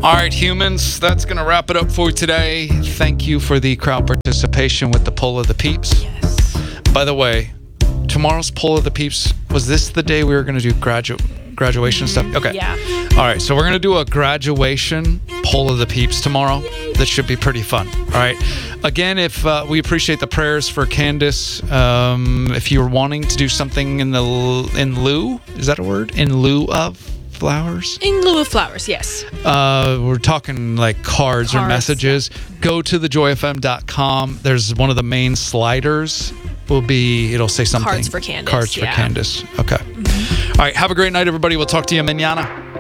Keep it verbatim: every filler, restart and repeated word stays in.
All right, humans, that's going to wrap it up for today. Thank you for the crowd participation with the Poll of the Peeps. Yes. By the way, tomorrow's Poll of the Peeps, was this the day we were going to do gradu- graduation stuff? Okay. Yeah. All right, so we're going to do a graduation Poll of the Peeps tomorrow. That should be pretty fun. All right. Again, if uh, we appreciate the prayers for Candace. Um, if you're wanting to do something in the in lieu, is that a word? In lieu of flowers? In lieu of flowers, yes. Uh, we're talking like cards, Cards, or messages. Go to the joy f m dot com. There's one of the main sliders. Will be it'll say something. Cards for Candace, Cards for yeah. Candace. Okay. Mm-hmm. All right. Have a great night, everybody. We'll talk to you mañana.